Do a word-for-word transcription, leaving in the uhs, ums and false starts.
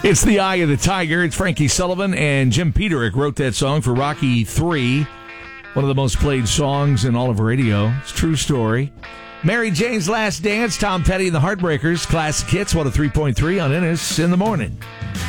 It's The Eye of the Tiger. It's Frankie Sullivan and Jim Peterick wrote that song for Rocky three, one of the most played songs in all of radio. It's a true story. Mary Jane's Last Dance, Tom Petty and the Heartbreakers, classic hits, one oh three point three on Ennis in the morning.